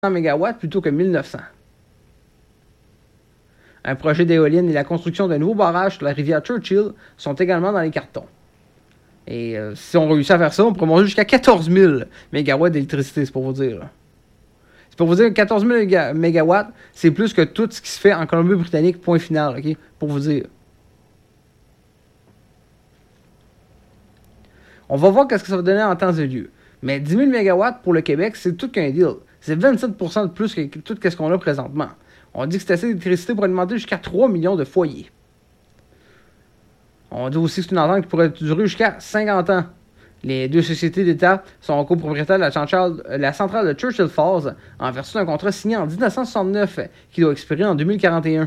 MW plutôt que 1900. Un projet d'éolienne et la construction d'un nouveau barrage sur la rivière Churchill sont également dans les cartons. Et si on réussit à faire ça, on pourrait monter jusqu'à 14 000 MW d'électricité, c'est pour vous dire. C'est pour vous dire que 14 000 MW, c'est plus que tout ce qui se fait en Colombie-Britannique, point final, ok? Pour vous dire. On va voir qu'est-ce que ça va donner en temps et lieu. Mais 10 000 MW pour le Québec, c'est tout qu'un deal. C'est 27% de plus que tout ce qu'on a présentement. On dit que c'est assez d'électricité pour alimenter jusqu'à 3 millions de foyers. On dit aussi que c'est une entente qui pourrait durer jusqu'à 50 ans. Les deux sociétés d'État sont copropriétaires de la centrale de Churchill Falls en vertu d'un contrat signé en 1969 qui doit expirer en 2041.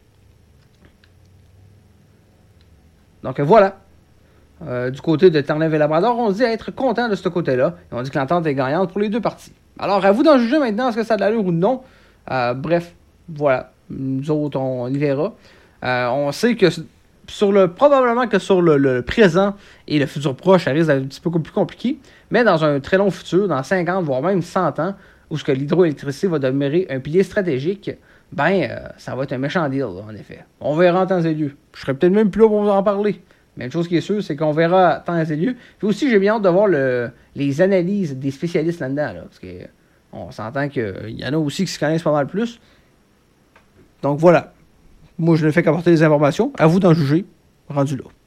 Donc voilà. Du côté de Terre-Neuve-et-Labrador, on dit être content de ce côté-là. Et on dit que l'entente est gagnante pour les deux parties. Alors, à vous d'en juger maintenant, est-ce que ça a de l'allure ou non. Bref, voilà. Nous autres, on y verra. On sait que probablement que sur le présent et le futur proche, ça risque d'être un petit peu plus compliqué. Mais dans un très long futur, dans 50, voire même 100 ans, où ce que l'hydroélectricité va demeurer un pilier stratégique, ça va être un méchant deal, en effet. On verra en temps et lieu. Je serai peut-être même plus là pour vous en parler. Mais une chose qui est sûre, c'est qu'on verra temps et lieu. Puis aussi, j'ai bien hâte de voir les analyses des spécialistes là-dedans. Là, parce qu'on s'entend qu'il y en a aussi qui se connaissent pas mal plus. Donc voilà. Moi, je ne fais qu'apporter des informations. À vous d'en juger. Rendu là.